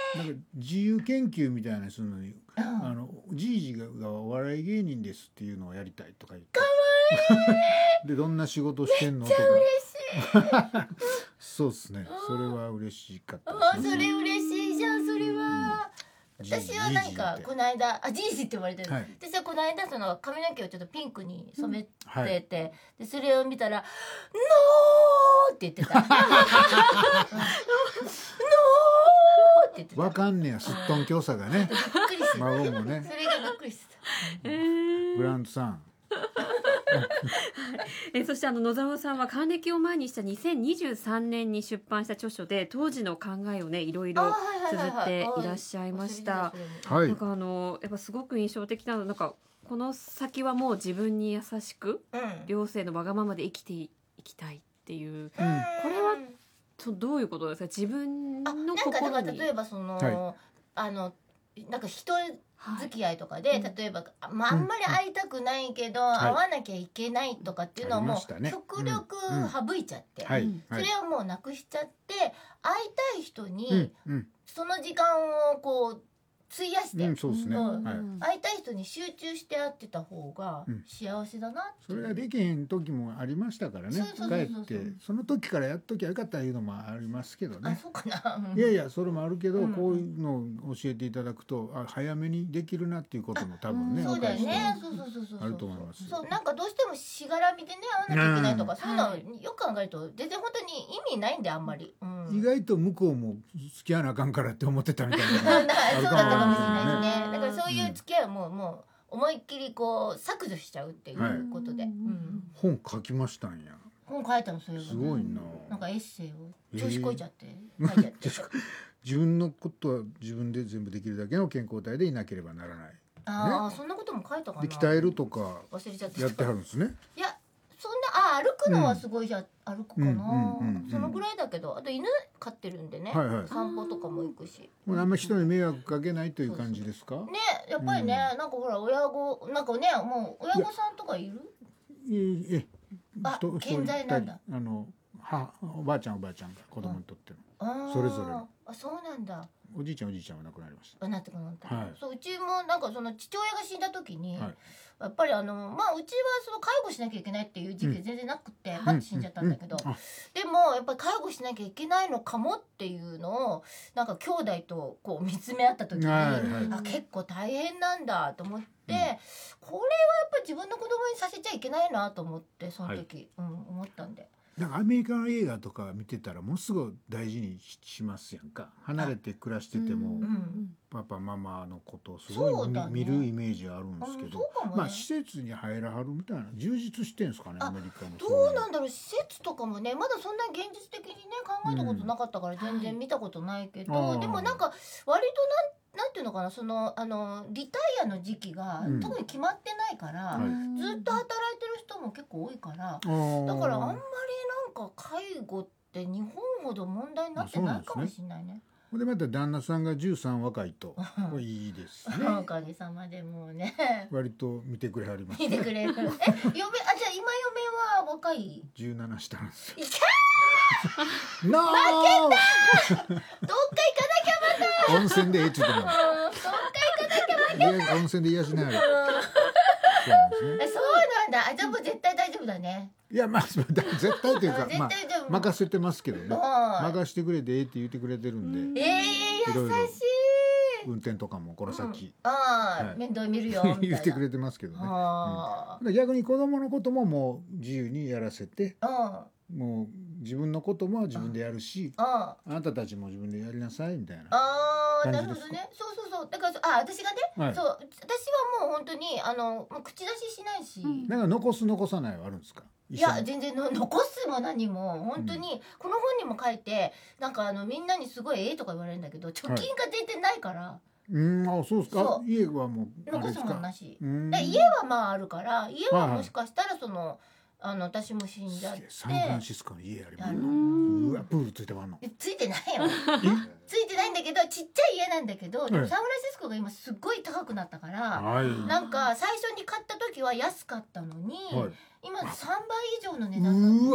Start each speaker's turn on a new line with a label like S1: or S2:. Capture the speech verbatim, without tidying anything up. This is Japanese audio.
S1: なんか自由研究みたいなするのに、うん、あのじいじがお笑い芸人ですっていうのをやりたいとか言って、かわいいでどんな仕事してんのとか。めっちゃ嬉しいそうですね、それは嬉しかったですね。
S2: それ嬉しいじゃん、それは、うん、私はなんかこの間あじいじって言われてる、はい、私はこの間その髪の毛をちょっとピンクに染めてて、うんはい、でそれを見たら「ノー!」って言ってた「ノー!」って言ってた。
S1: わかんねや、すっとんきょうさがね。
S2: びっくりした。
S1: 孫もね。
S2: それがびっくりした。
S3: えー、
S1: グラントさん。
S3: えそしてあの野沢さんは還暦を前にしたにせんにじゅうさんねんに出版した著書で当時の考えをねいろいろ綴っていらっしゃいました。なんかあのやっぱすごく印象的なのなんかこの先はもう自分に優しく、うん、両性のわがままで生きていきたいっていう、うん、これはどういうことですか？自分の心に。
S2: なんか例えばその、はい、あのなんか人付き合いとかで、はい、例えば、まあ、あんまり会いたくないけど、うん、会わなきゃいけないとかっていうのをもう、ね、極力省いちゃって、うんうん、それをもうなくしちゃって、会いたい人にその時間をこう費やして、うんそうですねうんはい、会いたい人に集中して会ってた方が幸せだなって、
S1: うん、それができへん時もありましたからね。帰ってその時からやっときゃよかったいうのもありますけどね。
S2: あそうかな、
S1: いやいやそれもあるけど、うん、こういうのを教えていただくとあ早めにできるなっていうことも多分ね、
S2: うん、そうだよね、そうそうそうそうあると思います。そうなんかどうしてもしがらみでね会わなきゃいけないとか、うん、そういうのをよく考えると全然本当に意味ないんであんまり、うん、
S1: 意外と向こうも付き合わなあかんからって思ってたみたいな
S2: そうだったかもしれないですね。だからそういう付き合いはもう、もう思いっきりこう削除しちゃうっていうことで、はいうん、
S1: 本書きましたんや。
S2: 本書いたのそういうの、ね、
S1: すごいな。
S2: なんかエッセイを調子こいちゃって、えー、書いちゃって
S1: 自分のことは自分で全部できるだけの健康体でいなければならない。
S2: ああ、ね、そんなことも書いたかな。
S1: で鍛えるとかやってはるんですね。
S2: いやそんなあ歩くのはすごいじゃ、うん、歩くかな、そのぐらいだけどあと犬飼ってるんでね、はいはい、散歩とかも行くし
S1: もうあんまり人に迷惑かけないという感じですか？
S2: そうそうねやっぱりね、うん、なんかほら親御なんかねもう親御さんとかいる？
S1: いえ
S2: あ健在なんだ。
S1: あのはおばあちゃんおばあちゃんが子供にとってのそれぞれの
S2: あそうなんだ。
S1: おじいちゃんおじいちゃんは亡くなりました。
S2: なってくなった、はい、そううちもなんかその父親が死んだ時に、はい、やっぱりあのまあうちはその介護しなきゃいけないっていう時期全然なくて、うん、パッと死んじゃったんだけど、うんうんうん、でもやっぱり介護しなきゃいけないのかもっていうのをなんか兄弟とこう見つめ合った時に、はいはい、あ結構大変なんだと思って、うん、これはやっぱり自分の子供にさせちゃいけないなと思ってその時、はいうん、思ったんで。
S1: なんかアメリカの映画とか見てたらものすごい大事に し, しますやんか。離れて暮らしてても、うん、パパママのことをすごい、ね、見るイメージあるんですけど、うんね、まあ施設に入らはるみたいな充実してんですかねアメリカの。
S2: どうなんだろう施設とかもねまだそんな現実的にね考えたことなかったから全然見たことないけど、うん、でもなんか割となんなんていうのかなそのあのリタイアの時期が、うん、特に決まってないから、はい、ずっと働いてる人も結構多いから、だからあんまりなんか介護って日本ほど問題になってないかもしれないね。
S1: でまた旦那さんがじゅうさん若いといいですね。
S2: おかげさまでもうね
S1: 割と見てくれはります、
S2: ね、見てくれるえ嫁あじゃあ今嫁は若い
S1: じゅうなな下なんですよ。
S2: いけー
S1: ノー
S2: 負けたどっか行かなきゃまた
S1: 温泉でええっちゅうてもどっか
S2: 行かなきゃまた
S1: 温泉で癒しながら
S2: そうなんですね。そうなんだ。あじゃあもう絶対大丈夫だね。
S1: いやまあ絶対というか、まあ、任せてますけどね。任してくれてええって言ってくれてるんで。
S2: ええー、優しい。
S1: 運転とかもこの先、うん、
S2: ああ、はい、面倒見るよみたいな
S1: 言ってくれてますけどね。うん、逆に子供のことももう自由にやらせて、もう自分のことも自分でやるし、あなたたちも自分でやりなさいみたいな。
S2: ああ、なるほどね。そうそうそう。だからあ私がね、はい、そう私はもう本当にあの口出ししないし。
S1: なんか残す残さないはあるんですか？
S2: いや全然の残すも何も本当に、うん、この本にも書いてなんかあのみんなにすごいええとか言われるんだけど貯金が全然ないから。はい、
S1: うんあそうですか。家はもう
S2: 残すもんなし。家はまああるから家はもしかしたらその。はいはいあの私も死んじゃって
S1: サンフランシスコの家ありますうわプールついてまんの
S2: ついてないよついてないんだけどちっちゃい家なんだけどでもサンフランシスコが今すっごい高くなったから、はい、なんか最初に買った時は安かったのに、はい、今さんばい以上の値段になって